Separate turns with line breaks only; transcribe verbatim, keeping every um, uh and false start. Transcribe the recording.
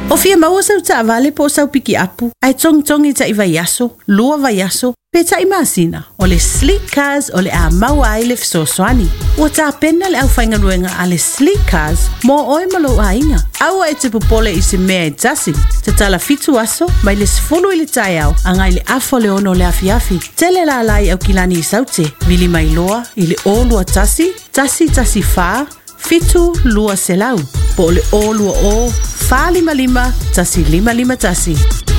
O fia maua sau ta vale po sau piki apu. Ai tong tongi ta iwa yaso, lua va yaso. Pe ta imasina, o le sleek cars o le a maua ai le fisoswani. Ua ta pena le au whainga ruenga a le sleek cars, mo oe malo a inga. Aua e te pupole i se mea e tasi. Te tala fitu aso, mai le sifulu i le tai au, angai le afo le ono le afi afi. Tele la lai au kilani i saute, vili mai loa, i le o lua tasi, tasi tasi faa, fitu lua selau. Po le o lua o, faa lima lima, tasi lima lima tasi.